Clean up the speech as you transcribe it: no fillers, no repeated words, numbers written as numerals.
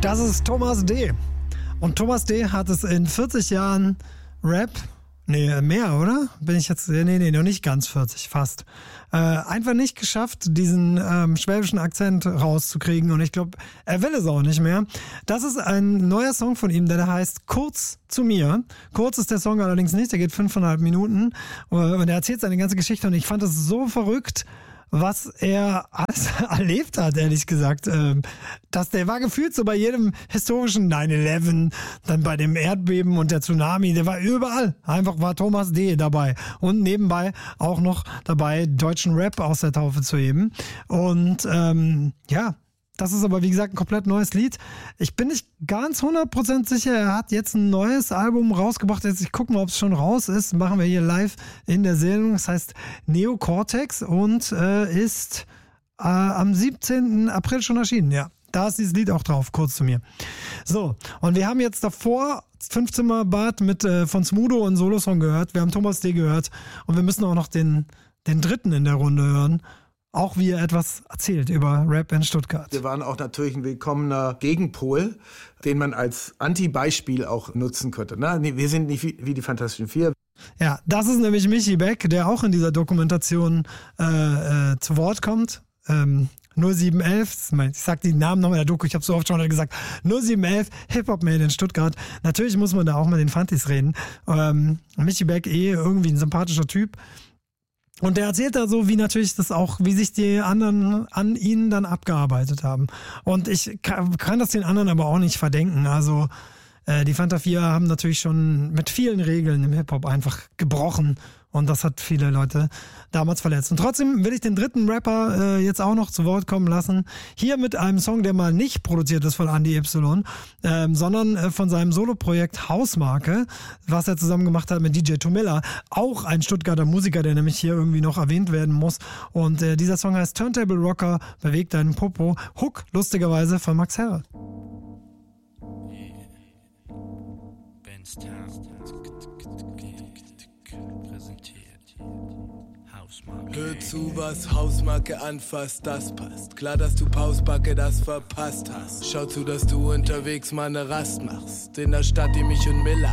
Das ist Thomas D. Und Thomas D. hat es in 40 Jahren Rap, nee, mehr, oder? Bin ich jetzt, nee, noch nicht ganz 40, fast. Einfach nicht geschafft, diesen schwäbischen Akzent rauszukriegen. Und ich glaube, er will es auch nicht mehr. Das ist ein neuer Song von ihm, der heißt Kurz zu mir. Kurz ist der Song allerdings nicht, der geht 5,5 Minuten. Und er erzählt seine ganze Geschichte. Und ich fand es so verrückt, was er alles erlebt hat, ehrlich gesagt. Dass der war gefühlt so bei jedem historischen 9/11, dann bei dem Erdbeben und der Tsunami, der war überall. Einfach war Thomas D. dabei. Und nebenbei auch noch dabei, deutschen Rap aus der Taufe zu heben. Und ja, das ist aber, wie gesagt, ein komplett neues Lied. Ich bin nicht ganz 100% sicher, er hat jetzt ein neues Album rausgebracht. Jetzt, ich gucke mal, ob es schon raus ist. Machen wir hier live in der Sendung. Das heißt Neocortex und ist am 17. April schon erschienen. Ja, da ist dieses Lied auch drauf, kurz zu mir. So, und wir haben jetzt davor 15 Bart mit von Smudo und Solosong gehört. Wir haben Thomas D. gehört und wir müssen auch noch den dritten in der Runde hören. Auch wie er etwas erzählt über Rap in Stuttgart. Wir waren auch natürlich ein willkommener Gegenpol, den man als Anti-Beispiel auch nutzen könnte. Na, nee, wir sind nicht wie die Fantastischen Vier. Ja, das ist nämlich Michi Beck, der auch in dieser Dokumentation zu Wort kommt. 0711, ich sag die Namen nochmal in der Doku, ich habe so oft schon gesagt, 0711, Hip-Hop-Man in Stuttgart. Natürlich muss man da auch mit den Fantis reden. Michi Beck irgendwie ein sympathischer Typ. Und der erzählt da so, wie natürlich das auch, wie sich die anderen an ihn dann abgearbeitet haben. Und ich kann das den anderen aber auch nicht verdenken. Also die Fanta 4 haben natürlich schon mit vielen Regeln im Hip-Hop einfach gebrochen. Und das hat viele Leute damals verletzt. Und trotzdem will ich den dritten Rapper jetzt auch noch zu Wort kommen lassen. Hier mit einem Song, der mal nicht produziert ist von Andy Y, sondern von seinem Soloprojekt Hausmarke, was er zusammen gemacht hat mit DJ Tomilla. Auch ein Stuttgarter Musiker, der nämlich hier irgendwie noch erwähnt werden muss. Und dieser Song heißt Turntable Rocker, bewegt deinen Popo. Hook, lustigerweise, von Max Herre. Hör zu, was Hausmarke anfasst, das passt. Klar, dass du Pausbacke das verpasst hast. Schau zu, dass du unterwegs mal ne Rast machst. In der Stadt, die mich und Miller